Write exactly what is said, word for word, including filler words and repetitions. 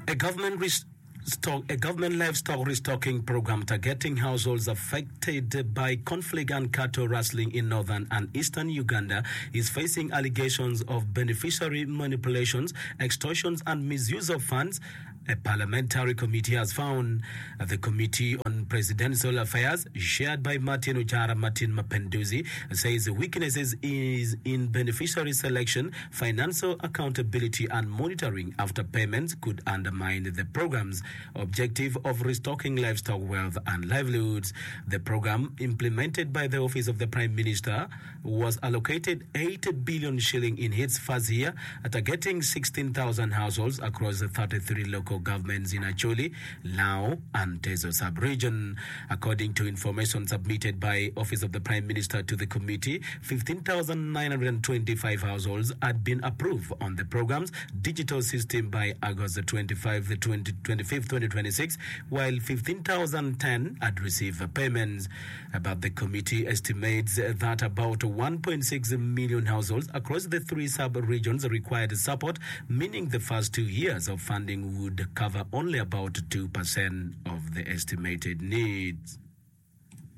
A government res- Stock, a government livestock restocking program targeting households affected by conflict and cattle rustling in northern and eastern Uganda is facing allegations of beneficiary manipulations, extortions, and misuse of funds. A parliamentary committee has found. The Committee on Presidential Affairs, chaired by Martin Ujara Martin Mapenduzi, says the weaknesses is in beneficiary selection, financial accountability, and monitoring after payments could undermine the program's objective of restocking livestock wealth and livelihoods. The program, implemented by the Office of the Prime Minister, was allocated eight billion shilling in its first year, targeting sixteen thousand households across the thirty-three local governments in Acholi, Lao, and Tezo sub-region. According to information submitted by Office of the Prime Minister to the committee, fifteen thousand nine hundred twenty-five households had been approved on the program's digital system by August twenty-fifth, twenty twenty-six, while fifteen thousand ten had received payments. But the committee estimates that about one point six million households across the three sub-regions required support, meaning the first two years of funding would cover only about two percent of the estimated needs.